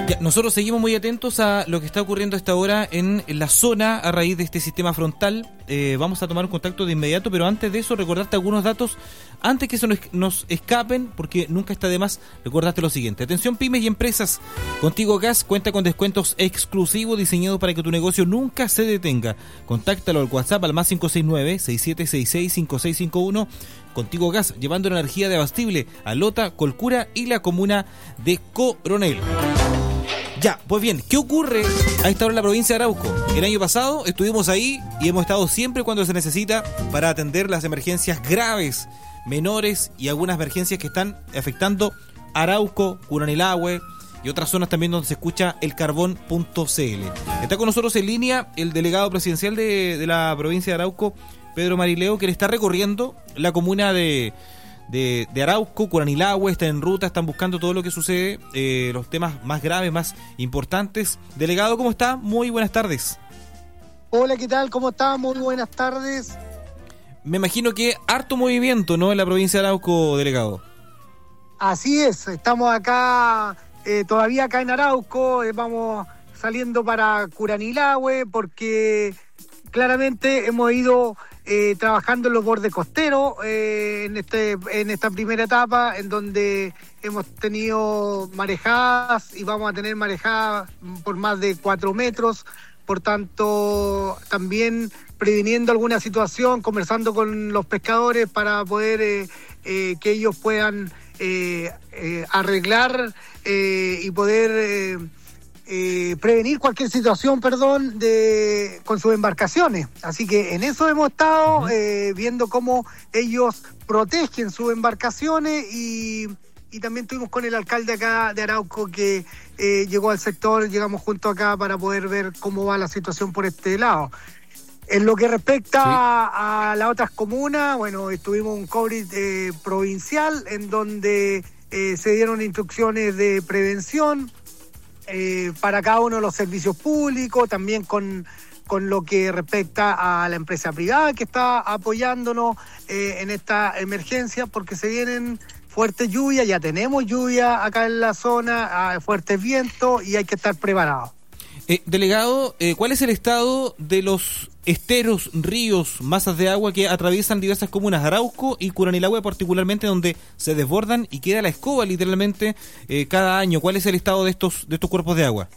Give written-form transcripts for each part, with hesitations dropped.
Ya, nosotros seguimos muy atentos a lo que está ocurriendo a esta hora en la zona a raíz de este sistema frontal. Vamos a tomar un contacto de inmediato, pero antes de eso recordarte algunos datos antes que eso nos escapen, porque nunca está de más recordarte lo siguiente. Atención pymes y empresas, Contigo Gas cuenta con descuentos exclusivos diseñados para que tu negocio nunca se detenga. Contáctalo al WhatsApp al más 569-6766-5651. Contigo Gas, llevando la energía de abastible a Lota, Colcura y la comuna de Coronel. Ya, pues bien, ¿qué ocurre a esta hora en la provincia de Arauco? El año pasado estuvimos ahí y hemos estado siempre cuando se necesita para atender las emergencias graves, menores y algunas emergencias que están afectando Arauco, Curanilahue y otras zonas también donde se escucha el carbón.cl. Está con nosotros en línea el delegado presidencial de la provincia de Arauco, Pedro Marileo, que le está recorriendo la comuna de Arauco, Curanilahue, están en ruta, están buscando todo lo que sucede, los temas más graves, más importantes. Delegado, ¿cómo está? Muy buenas tardes. Hola, ¿qué tal? ¿Cómo está? Muy buenas tardes. Me imagino que harto movimiento, ¿no?, en la provincia de Arauco, delegado. Así es, estamos acá, todavía acá en Arauco, vamos saliendo para Curanilahue porque claramente hemos ido trabajando en los bordes costeros en esta primera etapa, en donde hemos tenido marejadas y vamos a tener marejadas por más de 4 metros. Por tanto, también previniendo alguna situación, conversando con los pescadores para poder que ellos puedan arreglar y poder prevenir cualquier situación, con sus embarcaciones. Así que en eso hemos estado viendo cómo ellos protegen sus embarcaciones y también estuvimos con el alcalde acá de Arauco que llegó al sector, llegamos juntos acá para poder ver cómo va la situación por este lado. En lo que respecta a las otras comunas, bueno, estuvimos en un coverage provincial en donde se dieron instrucciones de prevención para cada uno de los servicios públicos, también con lo que respecta a la empresa privada que está apoyándonos en esta emergencia, porque se vienen fuertes lluvias, ya tenemos lluvia acá en la zona, fuertes vientos y hay que estar preparados. Delegado, ¿cuál es el estado de los esteros, ríos, masas de agua que atraviesan diversas comunas, Arauco y Curanilahue particularmente, donde se desbordan y queda la escoba literalmente cada año? ¿Cuál es el estado de estos cuerpos de agua?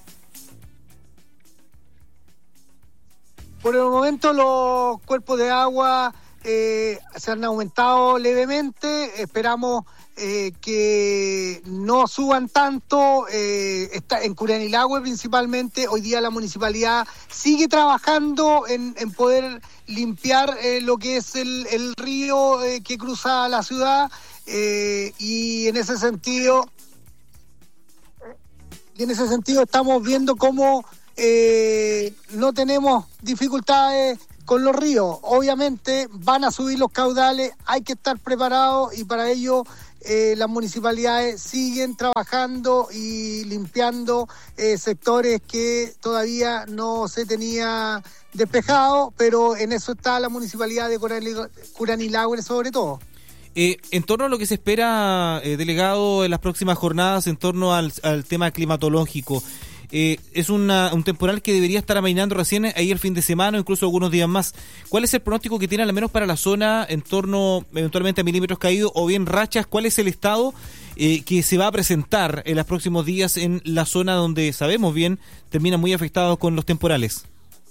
Por el momento los cuerpos de agua se han aumentado levemente, esperamos que no suban tanto. Está en Curanilahue principalmente. Hoy día la municipalidad sigue trabajando en poder limpiar lo que es el río que cruza la ciudad y en ese sentido estamos viendo cómo no tenemos dificultades con los ríos. Obviamente van a subir los caudales, hay que estar preparados y para ello las municipalidades siguen trabajando y limpiando sectores que todavía no se tenía despejado, pero en eso está la municipalidad de Curanilahue sobre todo. En torno a lo que se espera, delegado, en las próximas jornadas, en torno al tema climatológico, es un temporal que debería estar amainando recién ahí el fin de semana o incluso algunos días más. ¿Cuál es el pronóstico que tiene al menos para la zona en torno eventualmente a milímetros caídos o bien rachas? ¿Cuál es el estado que se va a presentar en los próximos días en la zona donde sabemos bien termina muy afectado con los temporales?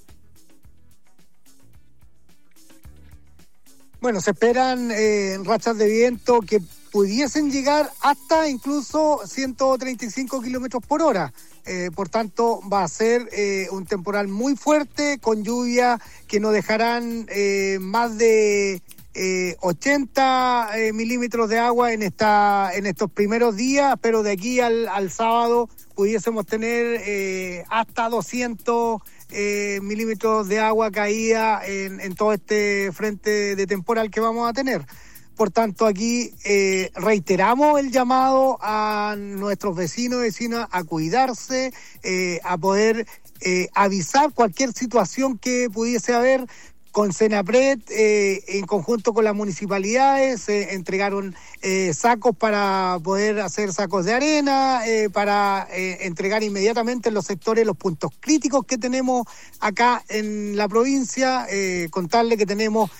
Bueno, se esperan rachas de viento que pudiesen llegar hasta incluso 135 kilómetros por hora. Por tanto, va a ser un temporal muy fuerte, con lluvia que nos dejarán más de 80 milímetros de agua en estos primeros días, pero de aquí al sábado pudiésemos tener hasta 200 milímetros de agua caída en todo este frente de temporal que vamos a tener. Por tanto, aquí reiteramos el llamado a nuestros vecinos y vecinas a cuidarse, a poder avisar cualquier situación que pudiese haber. con Senapred, en conjunto con las municipalidades, entregaron sacos para poder hacer sacos de arena, para entregar inmediatamente en los sectores los puntos críticos que tenemos acá en la provincia, contarle que tenemos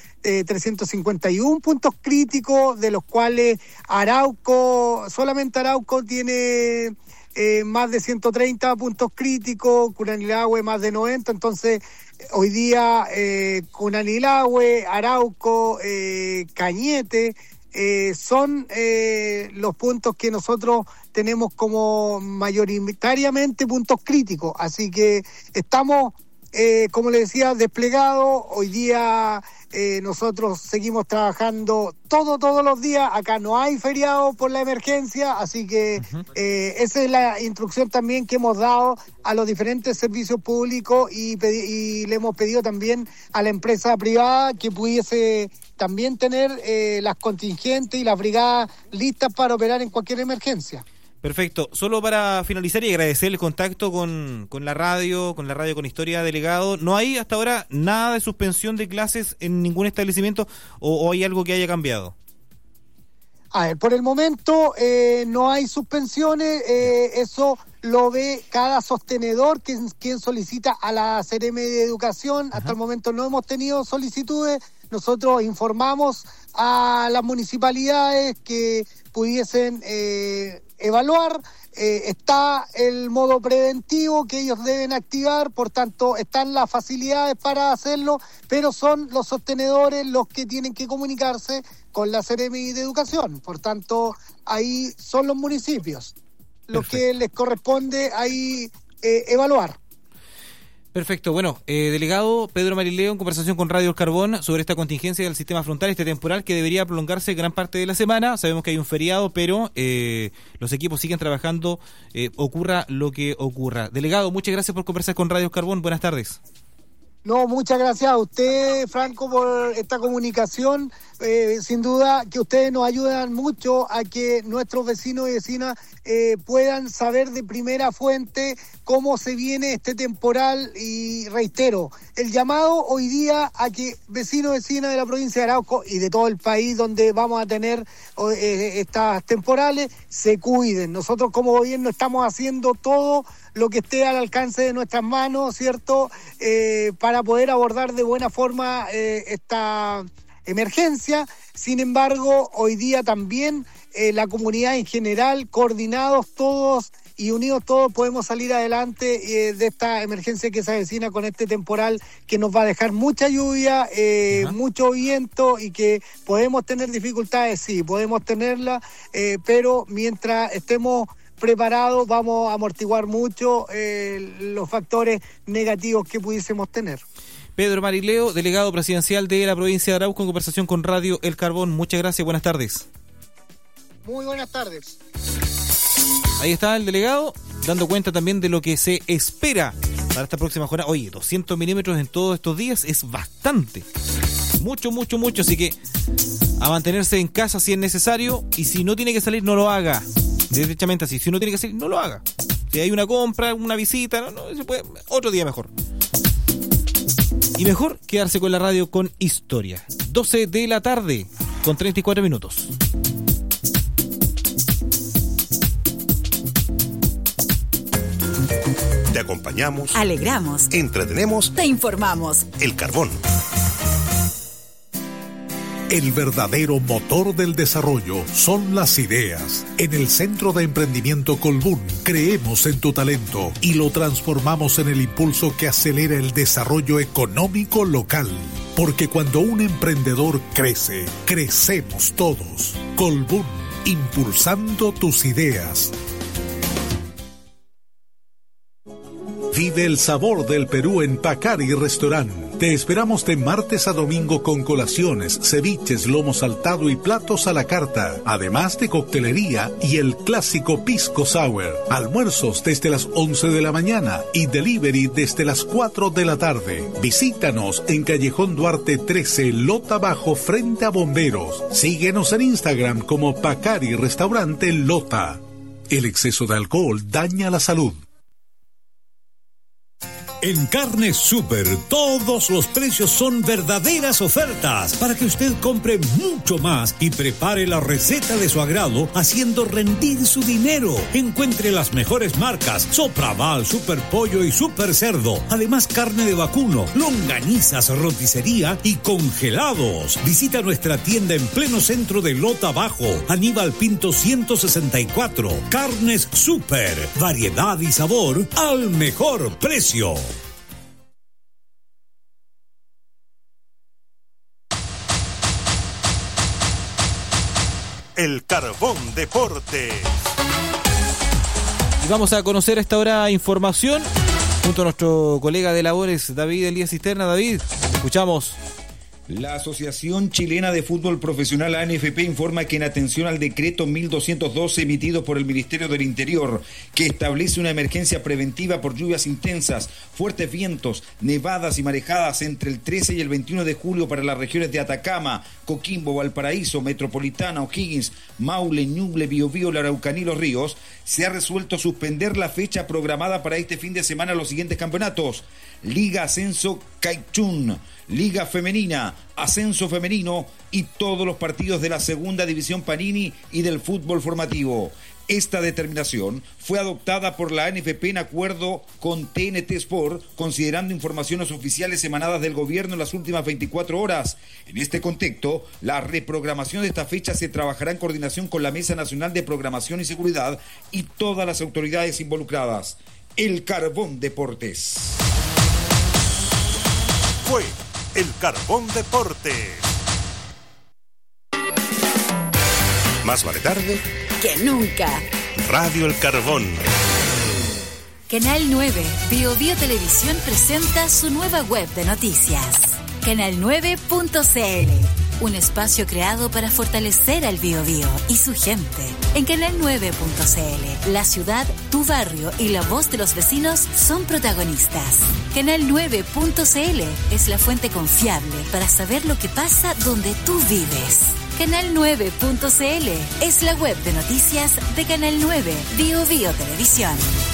351 puntos críticos, de los cuales solamente Arauco tiene más de 130 puntos críticos, Curanilahue más de 90, entonces hoy día Curanilahue, Arauco, Cañete son los puntos que nosotros tenemos como mayoritariamente puntos críticos, así que estamos, como le decía, desplegados. Hoy día nosotros seguimos trabajando todos los días. Acá no hay feriado por la emergencia, así que esa es la instrucción también que hemos dado a los diferentes servicios públicos y le hemos pedido también a la empresa privada que pudiese también tener las contingentes y las brigadas listas para operar en cualquier emergencia. Perfecto. Solo para finalizar y agradecer el contacto con la radio con Historia, delegado. ¿No hay hasta ahora nada de suspensión de clases en ningún establecimiento o hay algo que haya cambiado? A ver, por el momento no hay suspensiones, eso lo ve cada sostenedor quien solicita a la CRM de Educación. Hasta el momento no hemos tenido solicitudes. Nosotros informamos a las municipalidades que pudiesen evaluar. Está el modo preventivo que ellos deben activar, por tanto están las facilidades para hacerlo, pero son los sostenedores los que tienen que comunicarse con la CRM de Educación. Por tanto, ahí son los municipios los que les corresponde ahí evaluar. Perfecto. Bueno, delegado Pedro Marileo, en conversación con Radio El Carbón sobre esta contingencia del sistema frontal, este temporal que debería prolongarse gran parte de la semana. Sabemos que hay un feriado, pero los equipos siguen trabajando, ocurra lo que ocurra. Delegado, muchas gracias por conversar con Radio El Carbón. Buenas tardes. No, muchas gracias a usted, Franco, por esta comunicación. Sin duda que ustedes nos ayudan mucho a que nuestros vecinos y vecinas puedan saber de primera fuente cómo se viene este temporal. Y reitero, el llamado hoy día a que vecinos y vecinas de la provincia de Arauco y de todo el país donde vamos a tener estas temporales, se cuiden. Nosotros como gobierno estamos haciendo todo lo que esté al alcance de nuestras manos, ¿cierto?, para poder abordar de buena forma esta emergencia. Sin embargo, hoy día también la comunidad en general, coordinados todos y unidos todos, podemos salir adelante de esta emergencia que se avecina con este temporal que nos va a dejar mucha lluvia, mucho viento, y que podemos tener dificultades, sí, podemos tenerlas, pero mientras estemos preparados vamos a amortiguar mucho los factores negativos que pudiésemos tener. Pedro Marileo, delegado presidencial de la provincia de Arauco, en conversación con Radio El Carbón. Muchas gracias, buenas tardes. Muy buenas tardes. Ahí está el delegado, dando cuenta también de lo que se espera para esta próxima jornada. Oye, 200 milímetros en todos estos días es bastante. Mucho, así que a mantenerse en casa si es necesario, y si no tiene que salir, no lo haga. Derechamente así, si uno tiene que salir, no lo haga. Si hay una compra, una visita, no se puede, otro día mejor. Y mejor quedarse con la radio con Historia. 12 de la tarde, con 34 minutos. Te acompañamos, alegramos, entretenemos, te informamos. El Carbón. El verdadero motor del desarrollo son las ideas. En el Centro de Emprendimiento Colbún creemos en tu talento y lo transformamos en el impulso que acelera el desarrollo económico local. Porque cuando un emprendedor crece, crecemos todos. Colbún, impulsando tus ideas. Vive el sabor del Perú en Pacari Restaurant. Te esperamos de martes a domingo con colaciones, ceviches, lomo saltado y platos a la carta, además de coctelería y el clásico pisco sour. Almuerzos desde las 11 de la mañana y delivery desde las 4 de la tarde. Visítanos en Callejón Duarte 13, Lota Bajo, frente a Bomberos. Síguenos en Instagram como Pacari Restaurante Lota. El exceso de alcohol daña la salud. En Carnes Super, todos los precios son verdaderas ofertas para que usted compre mucho más y prepare la receta de su agrado, haciendo rendir su dinero. Encuentre las mejores marcas: Sopraval, Super Pollo y Super Cerdo. Además, carne de vacuno, longanizas, roticería y congelados. Visita nuestra tienda en pleno centro de Lota Bajo, Aníbal Pinto 164. Carnes Super, variedad y sabor al mejor precio. El Carbón Deportes. Y vamos a conocer a esta hora información junto a nuestro colega de labores, David Elías Cisterna. David, escuchamos. La Asociación Chilena de Fútbol Profesional, ANFP, informa que en atención al decreto 1212 emitido por el Ministerio del Interior, que establece una emergencia preventiva por lluvias intensas, fuertes vientos, nevadas y marejadas entre el 13 y el 21 de julio para las regiones de Atacama, Coquimbo, Valparaíso, Metropolitana, O'Higgins, Maule, Ñuble, Biobío, La Araucanía y Los Ríos, se ha resuelto suspender la fecha programada para este fin de semana los siguientes campeonatos: Liga Ascenso Caichún, Liga Femenina, Ascenso Femenino y todos los partidos de la Segunda División Panini y del fútbol formativo. Esta determinación fue adoptada por la ANFP en acuerdo con TNT Sport, considerando informaciones oficiales emanadas del gobierno en las últimas 24 horas. En este contexto, la reprogramación de esta fecha se trabajará en coordinación con la Mesa Nacional de Programación y Seguridad y todas las autoridades involucradas. El Carbón Deportes. Fue El Carbón Deportes. Más vale tarde que nunca. Radio El Carbón. Canal 9, Biobío Televisión presenta su nueva web de noticias. Canal9.cl, un espacio creado para fortalecer al Biobío y su gente. En Canal9.cl, la ciudad, tu barrio y la voz de los vecinos son protagonistas. Canal9.cl es la fuente confiable para saber lo que pasa donde tú vives. Canal9.cl es la web de noticias de Canal 9, Biobío Televisión.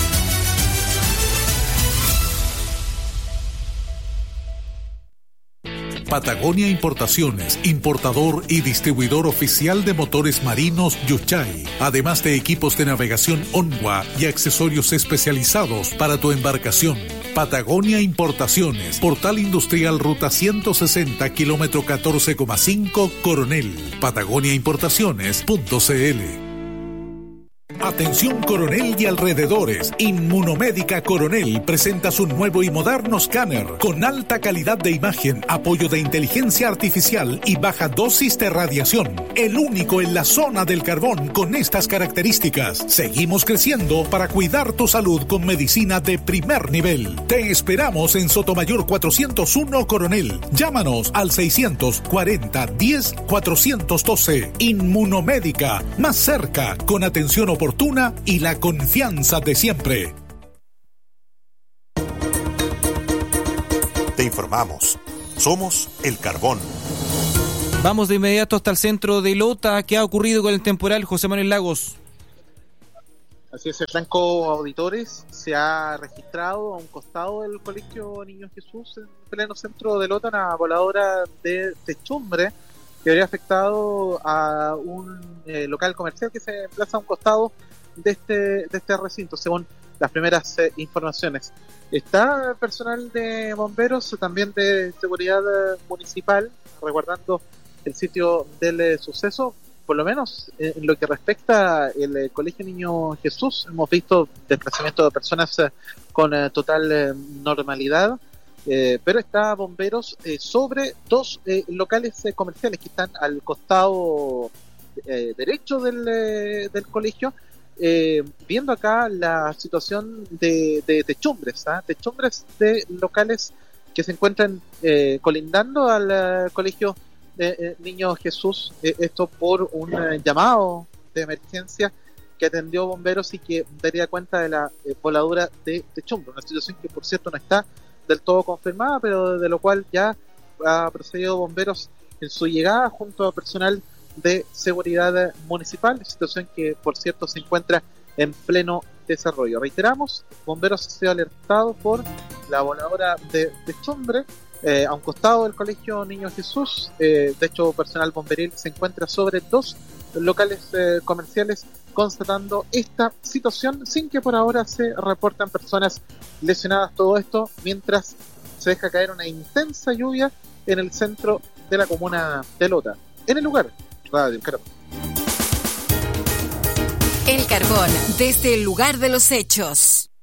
Patagonia Importaciones, importador y distribuidor oficial de motores marinos Yuchay, además de equipos de navegación Onwa y accesorios especializados para tu embarcación. Patagonia Importaciones, Portal Industrial Ruta 160, kilómetro 14,5, Coronel. patagoniaimportaciones.cl. Atención Coronel y alrededores. Inmunomédica Coronel presenta su nuevo y moderno escáner con alta calidad de imagen, apoyo de inteligencia artificial y baja dosis de radiación. El único en la zona del carbón con estas características. Seguimos creciendo para cuidar tu salud con medicina de primer nivel. Te esperamos en Sotomayor 401 Coronel. Llámanos al 640 10 412. Inmunomédica, más cerca, con atención oportuna y la confianza de siempre. Te informamos. Somos El Carbón. Vamos de inmediato hasta el centro de Lota. ¿Qué ha ocurrido con el temporal, José Manuel Lagos? Así es, Franco Auditores, se ha registrado a un costado del Colegio Niño Jesús, en pleno centro de Lota, una voladora de techumbre que habría afectado a un local comercial que se emplaza a un costado de este recinto, según las primeras informaciones. Está personal de bomberos, también de seguridad municipal, resguardando el sitio del suceso. Por lo menos en lo que respecta al Colegio Niño Jesús, hemos visto desplazamiento de personas con total normalidad. Pero está bomberos sobre dos locales comerciales que están al costado derecho del colegio, viendo acá la situación de techumbres, techumbres de locales que se encuentran colindando al colegio Niño Jesús, esto por un llamado de emergencia que atendió bomberos y que daría cuenta de la voladura de techumbre, una situación que por cierto no está del todo confirmada, pero de lo cual ya ha procedido bomberos en su llegada junto a personal de seguridad municipal, situación que por cierto se encuentra en pleno desarrollo. Reiteramos, bomberos han sido alertados por la voladora de Techumbre, a un costado del Colegio Niño Jesús. De hecho, personal bomberil se encuentra sobre 2 locales comerciales constatando esta situación, sin que por ahora se reportan personas lesionadas. Todo esto mientras se deja caer una intensa lluvia en el centro de la comuna de Lota. En el lugar, Radio El Carbón. El Carbón, desde el lugar de los hechos.